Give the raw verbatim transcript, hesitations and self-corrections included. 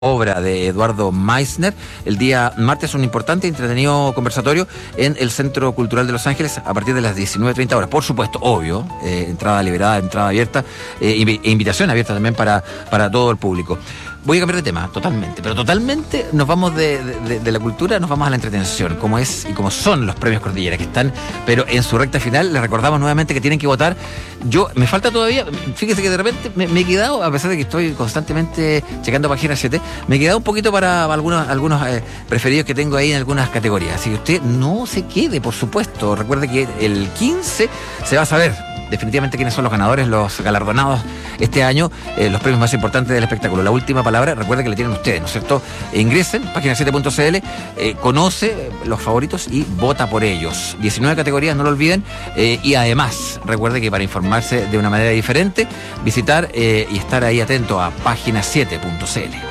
obra de Eduardo Meissner. El día martes un importante y entretenido conversatorio en el Centro Cultural de Los Ángeles a partir de las diecinueve treinta horas. Por supuesto, obvio, eh, entrada liberada, entrada abierta eh, e invitación abierta también para, para todo el público. Voy a cambiar de tema, totalmente, pero totalmente nos vamos de, de, de la cultura, nos vamos a la entretención, como es y como son los premios Cordillera, que están, pero en su recta final. Les recordamos nuevamente que tienen que votar. Yo, me falta todavía, fíjese que de repente me, me he quedado, a pesar de que estoy constantemente checando página siete, me he quedado un poquito para algunos, algunos eh, preferidos que tengo ahí en algunas categorías. Así que usted no se quede, por supuesto. Recuerde que el quince se va a saber definitivamente quiénes son los ganadores, los galardonados este año, eh, los premios más importantes del espectáculo. La última palabra, recuerden que la tienen ustedes, ¿no es cierto? Ingresen, página siete punto c l, eh, conoce los favoritos y vota por ellos. diecinueve categorías, no lo olviden, eh, y además, recuerde que para informarse de una manera diferente, visitar eh, y estar ahí atento a página siete punto c l.